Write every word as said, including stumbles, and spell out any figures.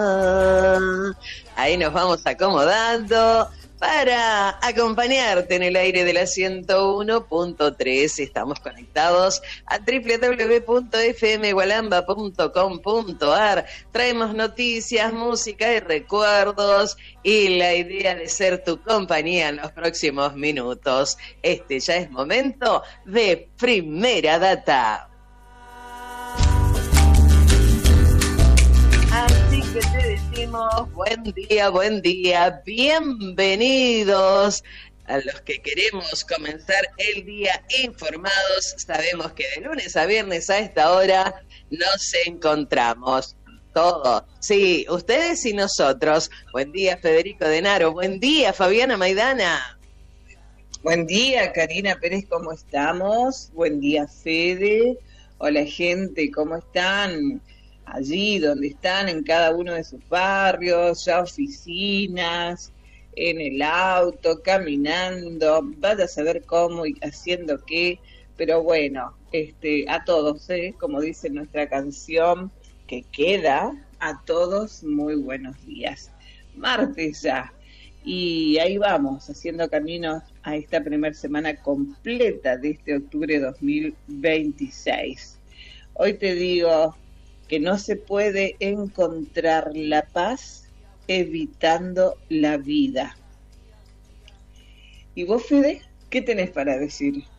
Ahí nos vamos acomodando para acompañarte en el aire de la ciento uno punto tres. Estamos conectados a doble u doble u doble u punto f m gualamba punto com punto a r. Traemos noticias, música y recuerdos y la idea de ser tu compañía en los próximos minutos. Este ya es momento de Primera Data. Así que te decimos buen día, buen día, bienvenidos a los que queremos comenzar el día informados. Sabemos que de lunes a viernes a esta hora nos encontramos todos, sí, ustedes y nosotros. Buen día, Federico Denaro, buen día, Fabiana Maidana. Buen día, Karina Pérez, ¿cómo estamos? Buen día, Fede. Hola, gente, ¿cómo están? Allí donde están, en cada uno de sus barrios, ya oficinas, en el auto, caminando, vaya a saber cómo y haciendo qué, pero bueno, este, a todos, ¿eh? Como dice nuestra canción que queda, a todos muy buenos días. Martes ya, y ahí vamos, haciendo caminos a esta primera semana completa de este octubre dos mil veintiséis. Hoy te digo que no se puede encontrar la paz evitando la vida. ¿Y vos, Fede, qué tenés para decir?